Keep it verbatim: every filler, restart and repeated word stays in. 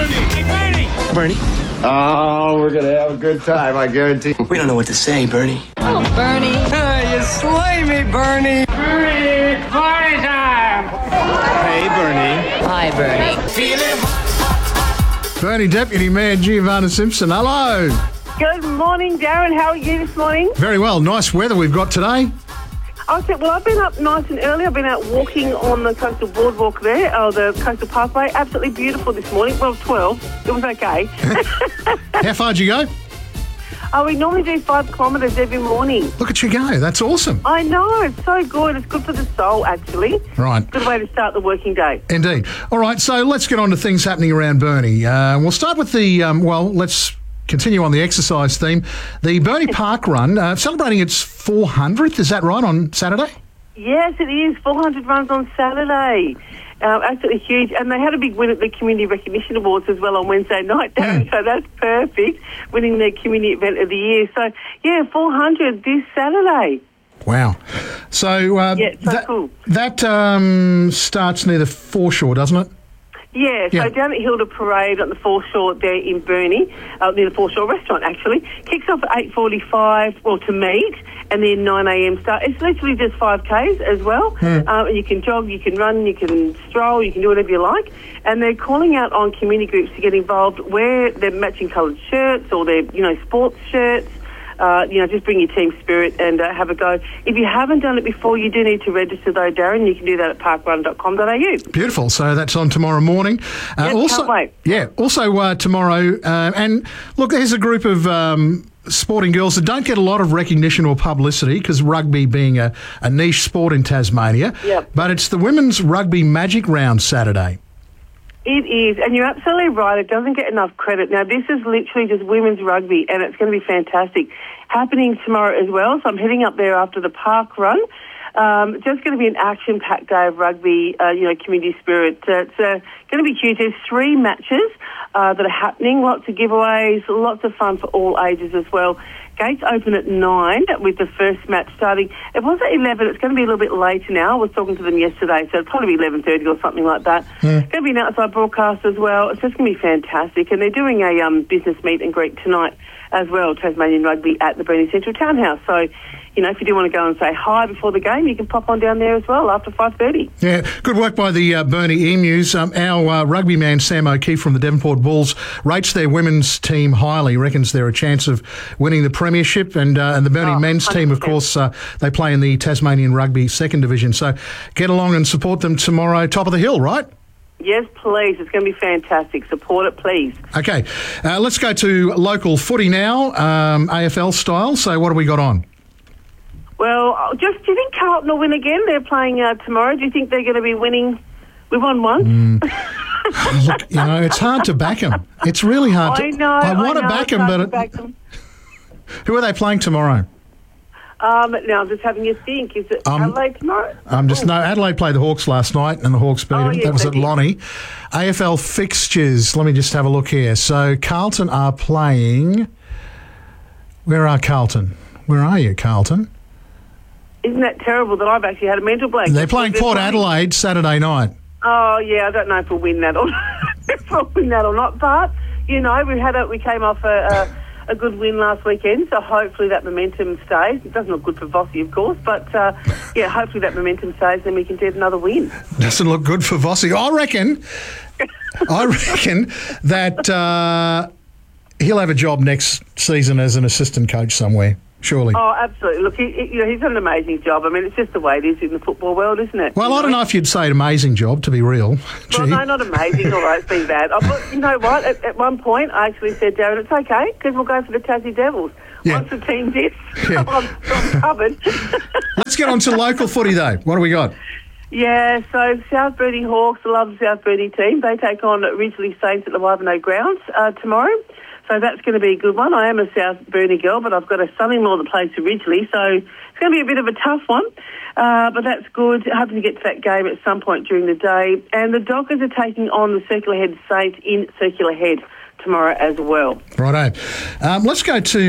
Bernie! Hey, Bernie! Bernie? Oh, we're going to have a good time, I guarantee. We don't know what to say, Bernie. Oh, Bernie. Hey, you slay me, Bernie! Bernie, it's party time! Hey, Bernie. Hi, Bernie. Bernie Deputy Mayor Giovanna Simpson, hello. Good morning, Darren. How are you this morning? Very well. Nice weather we've got today. I said, well, I've been up nice and early. I've been out walking on the coastal boardwalk there, or the coastal pathway. Absolutely beautiful this morning. Well, twelve. It was okay. How far do you go? Oh, we normally do five kilometres every morning. Look at you go. That's awesome. I know. It's so good. It's good for the soul, actually. Right. Good way to start the working day. Indeed. All right, so let's get on to things happening around Burnie. Uh, we'll start with the, um, well, let's continue on the exercise theme. The Burnie Park Run, uh, celebrating its four hundredth, is that right, on Saturday? Yes, it is. four hundred runs on Saturday. Uh, absolutely huge. And they had a big win at the Community Recognition Awards as well on Wednesday night, Darren, Mm. so that's perfect, winning the Community Event of the Year. So, yeah, four hundred this Saturday. Wow. So, uh, Yeah, so that, cool. that um, starts near the foreshore, doesn't it? Yeah, so Yeah. down at Hilda Parade on the foreshore there in Burnie, uh, near the foreshore restaurant actually, kicks off at eight forty-five, well, to meet, and then nine a.m. start. It's literally just five Ks as well. Mm. Uh, you can jog, you can run, you can stroll, you can do whatever you like. And they're calling out on community groups to get involved, wear their matching coloured shirts or their, you know, sports shirts. Uh, you know, just bring your team spirit and uh, have a go. If you haven't done it before, you do need to register though, Darren. You can do that at parkrun dot com dot a u. Beautiful. So that's on tomorrow morning. Uh, Yep, also, can't wait. Yeah. Also uh, tomorrow, uh, and look, there's a group of um, sporting girls that don't get a lot of recognition or publicity because rugby being a, a niche sport in Tasmania. Yep. But it's the Women's Rugby Magic Round Saturday. It is, and you're absolutely right. It doesn't get enough credit. Now, this is literally just women's rugby, and it's going to be fantastic. Happening tomorrow as well, so I'm heading up there after the park run. Um, just going to be an action-packed day of rugby, uh, you know, community spirit. Uh, it's uh, going to be huge. There's three matches uh, that are happening, lots of giveaways, lots of fun for all ages as well. Gates open at nine with the first match starting. It was at eleven. It's going to be a little bit later now. I was talking to them yesterday, so it'll probably be eleven thirty or something like that. Mm. It's going to be an outside broadcast as well. It's just going to be fantastic. And they're doing a um, business meet and greet tonight as well, Tasmanian Rugby at the Burnie Central Townhouse. So, you know, if you do want to go and say hi before the game, you can pop on down there as well after five thirty. Yeah, good work by the uh, Burnie Emus. Um, our uh, rugby man, Sam O'Keefe from the Devonport Bulls, rates their women's team highly, reckons they're a chance of winning the premiership. And, uh, and the Burnie Oh, men's team, of one hundred percent. course, uh, they play in the Tasmanian Rugby second division. So get along and support them tomorrow, top of the hill, right? Yes, please. It's going to be fantastic. Support it, please. Okay, uh, let's go to local footy now, um, A F L style. So what have we got on? Well, just do you think Carlton will win again? They're playing uh, tomorrow. Do you think they're going to be winning? We won once. Mm. Look, you know, it's hard to back them. It's really hard to... I know. I want know, to back it's them, hard but... to It, back them. who are they playing tomorrow? Um, now, I'm just having a think. Is it Um, Adelaide tomorrow? Um, just no. Adelaide played the Hawks last night, and the Hawks beat Oh, them. yes, that was they at did. Lonnie. A F L fixtures. Let me just have a look here. So Carlton are playing. Where are Carlton? Where are you, Carlton? Isn't that terrible that I've actually had a mental blank? They're playing Port playing- Adelaide Saturday night. Oh, yeah, I don't know if we'll win that or if we'll win that or not. But, you know, we had a, we came off a, a, a good win last weekend, so hopefully that momentum stays. It doesn't look good for Vossi, of course, but, uh, yeah, hopefully that momentum stays and we can get another win. Doesn't look good for Vossi. I reckon. I reckon that uh, he'll have a job next season as an assistant coach somewhere. Surely. Oh, absolutely. Look, he, he, you know, he's done an amazing job. I mean, it's just the way it is in the football world, isn't it? Well, You I don't know if you'd say an amazing job, to be real. Well, Gee. no, not amazing. All right, it's been bad. Oh, but you know what? At, at one point, I actually said, Darren, it's okay because we'll go for the Tassie Devils. Yeah. Once the team did, Yeah. I'm, I'm covered. Let's get on to local footy, though. What do we got? Yeah, so South Burnie Hawks, I love the South Burnie team. They take on Ridgely Saints at the Wivenhoe Grounds uh, tomorrow. So that's going to be a good one. I am a South Burnie girl, but I've got a son-in-law that plays for Ridgely, so it's going to be a bit of a tough one. Uh, but that's good. Hoping to get to that game at some point during the day. And the Dockers are taking on the Circular Head Saints in Circular Head tomorrow as well. Righto. Um, let's go to